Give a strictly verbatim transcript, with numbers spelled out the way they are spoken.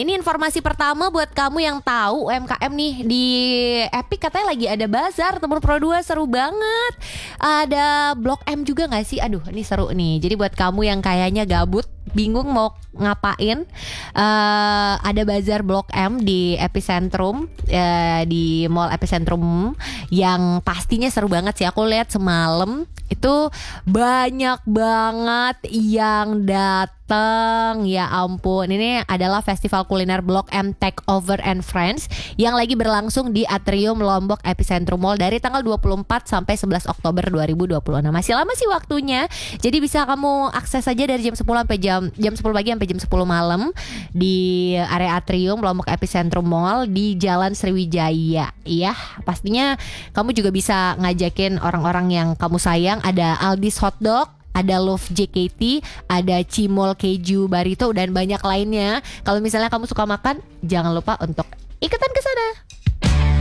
ini informasi pertama buat kamu yang tahu U M K M nih. Di Epic katanya lagi ada bazar Tempur Pro dua, seru banget. Ada Blok M juga gak sih? Aduh, ini seru nih. Jadi buat kamu yang kayaknya gabut, bingung mau ngapain, uh, ada bazar Blok M di Epicentrum, uh, di Mall Epicentrum, yang pastinya seru banget sih. Aku lihat semalam itu banyak banget yang datang. Ya ampun, ini adalah festival kuliner Blok M Takeover and Friends yang lagi berlangsung di Atrium Lombok Epicentrum Mall dari tanggal dua puluh empat sampai sebelas Oktober dua ribu dua puluh. Nah, masih lama sih waktunya. Jadi bisa kamu akses aja dari jam sepuluh sampai jam jam sepuluh pagi sampai jam sepuluh malam di area Atrium Lombok Epicentrum Mall di Jalan Sriwijaya. Iya, pastinya kamu juga bisa ngajakin orang-orang yang kamu sayang. Ada Aldi's Hotdog, ada Love J K T, ada Cimol Keju Barito, dan banyak lainnya. Kalau misalnya kamu suka makan, jangan lupa untuk